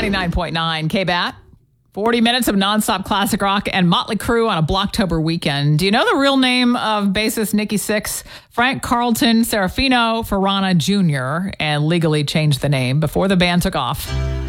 99.9 K-BAT. 40 minutes of nonstop classic rock and Motley Crue on a Blocktober weekend. Do you know the real name of bassist Nikki Sixx? Frank Carlton Serafino Ferrana Jr. and legally changed the name before the band took off.